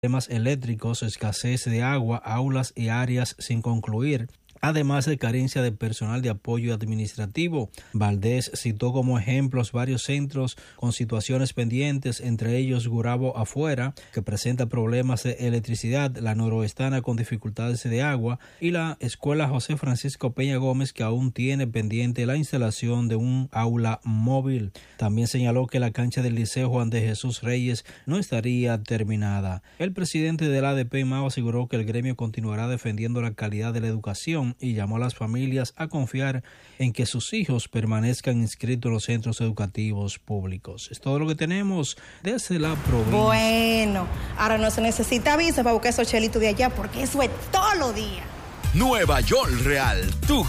Temas eléctricos, escasez de agua, aulas y áreas sin concluir, además de carencia de personal de apoyo administrativo. Valdés citó como ejemplos varios centros con situaciones pendientes, entre ellos Gurabo Afuera, que presenta problemas de electricidad, la Noroestana con dificultades de agua y la Escuela José Francisco Peña Gómez, que aún tiene pendiente la instalación de un aula móvil. También señaló que la cancha del Liceo Juan de Jesús Reyes no estaría terminada. El presidente del ADP Mao aseguró que el gremio continuará defendiendo la calidad de la educación y llamó a las familias a confiar en que sus hijos permanezcan inscritos en los centros educativos públicos. Es todo lo que tenemos desde la provincia. Bueno, ahora no se necesita visa para buscar esos chelitos de allá, porque eso es todos los días. Nueva York Real, tu